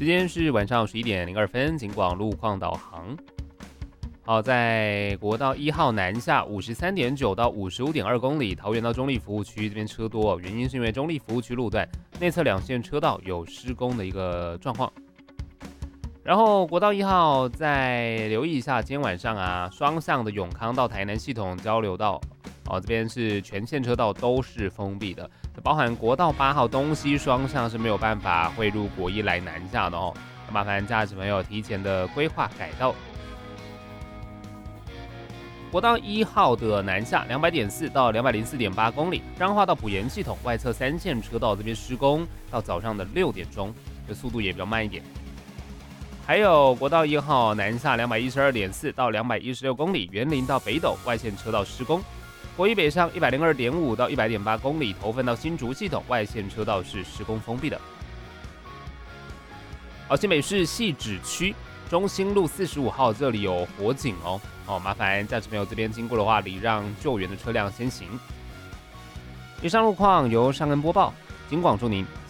时间是晚上11点02分，警广路况导航。好，在国道1号南下53.9到55.2公里，桃园到中立服务区这边车多，原因是因为中立服务区路段内侧2线车道有施工的一个状况。然后国道1号再留意一下，今天晚上双向的永康到台南系统交流道，这边是全线车道都是封闭的，包含国道8号东西双向是没有办法汇入国一来南下的哦。麻烦驾驶朋友提前的规划改道。国道1号的南下200.4到204.8公里，彰化到埔盐系统外侧3线车道这边施工，到早上的6点钟，这速度也比较慢一点。还有国道1号南下212.4到216公里，员林到北斗外线车道施工。国一北上102.5到100.8公里，头份到新竹系统外线车道是施工封闭的。新北市汐止区中兴路45号这里有火警哦，麻烦驾驶朋友这边经过的话，礼让救援的车辆先行。以上路况由尚恩播报，警广祝您